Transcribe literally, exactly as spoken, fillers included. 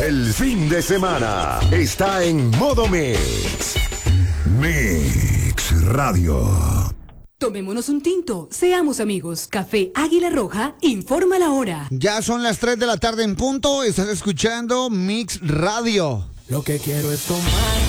El fin de semana está en modo Mix. Mix Radio. Tomémonos un tinto, seamos amigos. Café Águila Roja informa la hora. Ya son las tres de la tarde en punto. Estás escuchando Mix Radio. Lo que quiero es tomar